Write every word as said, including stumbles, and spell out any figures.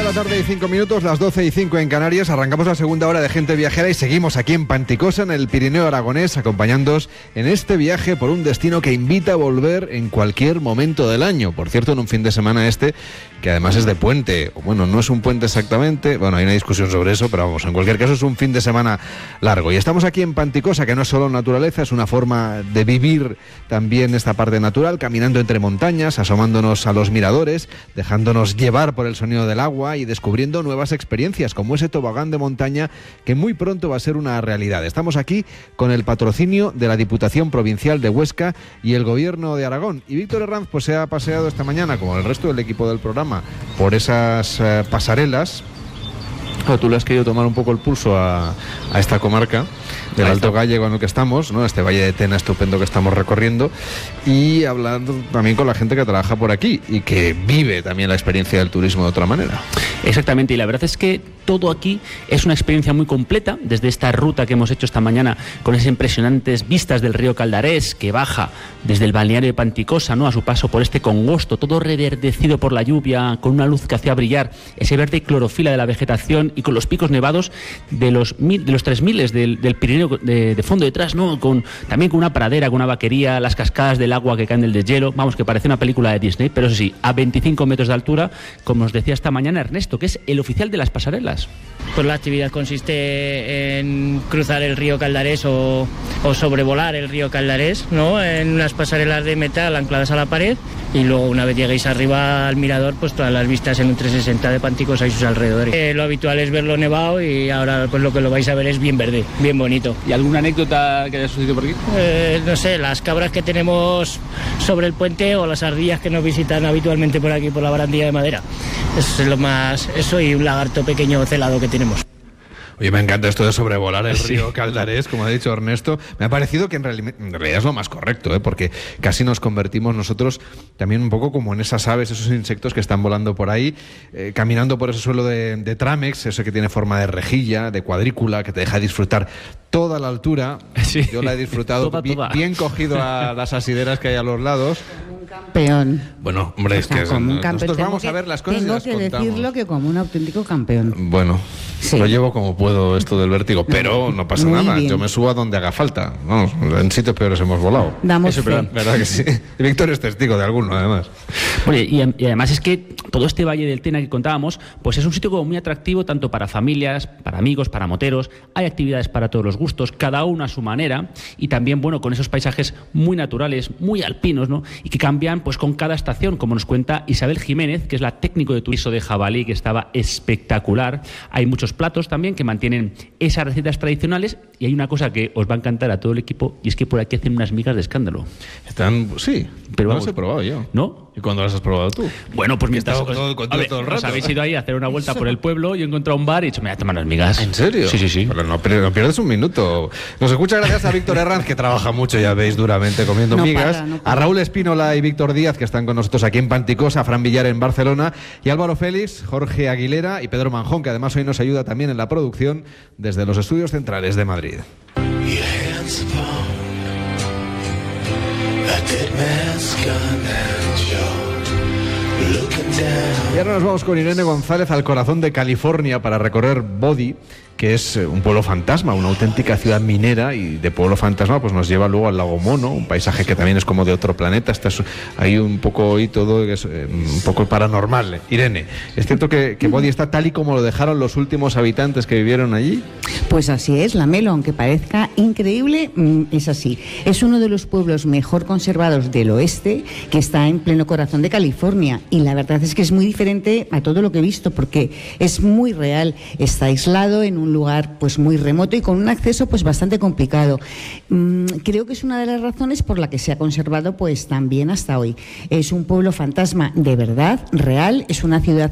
de la tarde y cinco minutos, las doce y cinco en Canarias. Arrancamos la segunda hora de Gente Viajera y seguimos aquí en Panticosa, en el Pirineo aragonés, acompañándoos en este viaje por un destino que invita a volver en cualquier momento del año. Por cierto, en un fin de semana este, que además es de puente. Bueno, no es un puente exactamente, bueno, hay una discusión sobre eso, pero vamos, en cualquier caso es un fin de semana largo. Y estamos aquí en Panticosa, que no es solo naturaleza, es una forma de vivir también esta parte natural, caminando entre montañas, asomándonos a los miradores, dejándonos llevar por el sonido del agua y descubriendo nuevas experiencias, como ese tobogán de montaña que muy pronto va a ser una realidad. Estamos aquí con el patrocinio de la Diputación Provincial de Huesca y el Gobierno de Aragón. Y Víctor Herranz pues se ha paseado esta mañana, como el resto del equipo del programa, por esas eh, pasarelas. Oh, tú le has querido tomar un poco el pulso a, a esta comarca del Alto Gallego en el que estamos, ¿no? Este valle de Tena estupendo que estamos recorriendo, y hablando también con la gente que trabaja por aquí y que vive también la experiencia del turismo de otra manera. Exactamente, y la verdad es que todo aquí es una experiencia muy completa, desde esta ruta que hemos hecho esta mañana con esas impresionantes vistas del río Caldarés que baja desde el balneario de Panticosa, ¿no?, a su paso por este congosto, todo reverdecido por la lluvia, con una luz que hacía brillar ese verde y clorofila de la vegetación, y con los picos nevados de los mil, de los tres miles del, del Pirineo de, de fondo detrás, ¿no?, con, también con una pradera, con una vaquería, las cascadas del agua que caen del deshielo. Vamos, que parece una película de Disney, pero eso sí, a veinticinco metros de altura, como nos decía esta mañana Ernesto, que es el oficial de las pasarelas. Pues la actividad consiste en cruzar el río Caldarés o, o sobrevolar el río Caldarés, ¿no?, en unas pasarelas de metal ancladas a la pared, y luego, una vez lleguéis arriba al mirador, pues todas las vistas en un trescientos sesenta de Panticosa y sus alrededores. Eh, lo habitual es verlo nevado, y ahora pues lo que lo vais a ver es bien verde, bien bonito. ¿Y alguna anécdota que haya sucedido por aquí? Eh, no sé, las cabras que tenemos sobre el puente, o las ardillas que nos visitan habitualmente por aquí, por la barandilla de madera. Eso es lo más, eso y un lagarto pequeño celado que tenemos. Oye, me encanta esto de sobrevolar el sí. río Caldarés, como ha dicho Ernesto. Me ha parecido que en, reali- en realidad es lo más correcto, ¿eh? Porque casi nos convertimos nosotros también un poco como en esas aves, esos insectos que están volando por ahí, eh, caminando por ese suelo de, de Tramex, ese que tiene forma de rejilla, de cuadrícula, que te deja disfrutar toda la altura. Sí. Yo la he disfrutado toda, bien, toda. bien cogido a las asideras que hay a los lados. Campeón. Bueno, hombre, es O sea, que como un nosotros campeón. vamos Tengo a ver las cosas y Tengo las que contamos. decirlo que como un auténtico campeón. Bueno, Sí. lo llevo como puedo esto del vértigo, pero no pasa Muy nada. bien. Yo me subo a donde haga falta. Vamos, en sitios peores hemos volado. Damos Eso, fe. pero, ¿verdad que sí? Y Víctor es testigo de alguno, además. Oye, y, y además es que todo este valle del Tena que contábamos, pues es un sitio como muy atractivo tanto para familias, para amigos, para moteros. Hay actividades para todos los gustos, cada uno a su manera, y también, bueno, con esos paisajes muy naturales, muy alpinos, ¿no?, y que cambian pues con cada estación, como nos cuenta Isabel Jiménez, que es la técnico de turismo de jabalí, que estaba espectacular. Hay muchos platos también que mantienen esas recetas tradicionales, y hay una cosa que os va a encantar a todo el equipo, y es que por aquí hacen unas migas de escándalo. Están, sí, Pero no vamos, las he probado yo. ¿No? ¿Y cuándo las has probado tú? Bueno, pues mientras estaba os, todo- contigo a ver, todo el os rato. habéis ido ahí a hacer una vuelta por el pueblo, y he encontrado un bar y he dicho, mira, toma unas migas. ¿En serio? Sí, sí, sí. Pero no, pero no pierdes un minuto. Nos escucha gracias a Víctor Herranz, que trabaja mucho, ya veis, duramente comiendo No migas. para, no para. A Raúl Espínola y Víctor Díaz, que están con nosotros aquí en Panticosa, a Fran Villar en Barcelona, y Álvaro Félix, Jorge Aguilera y Pedro Manjón, que además hoy nos ayuda también en la producción desde los estudios centrales de Madrid. Y ahora nos vamos con Irene González al corazón de California para recorrer Body, que es un pueblo fantasma, una auténtica ciudad minera, y de pueblo fantasma pues nos lleva luego al lago Mono, un paisaje que también es como de otro planeta. Está ahí un poco y todo es eh, un poco paranormal. Irene, ¿es cierto que, que Body está tal y como lo dejaron los últimos habitantes que vivieron allí? Pues así es, la Melo, aunque parezca increíble, es así. Es uno de los pueblos mejor conservados del oeste, que está en pleno corazón de California, y la verdad es que es muy diferente a todo lo que he visto, porque es muy real. Está aislado en un lugar pues muy remoto y con un acceso pues bastante complicado. Mm, creo que es una de las razones por la que se ha conservado pues tan bien hasta hoy. Es un pueblo fantasma de verdad, real, es una ciudad